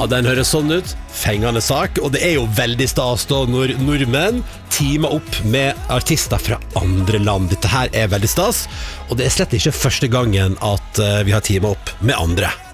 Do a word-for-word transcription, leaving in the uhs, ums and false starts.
den høres sånn ut. Fengende sak, og det er jo veldig stas da når nordmenn teamer opp med artister fra andre land. Dette her er veldig stas, og det er slett ikke første gangen at vi har teamet opp med andre.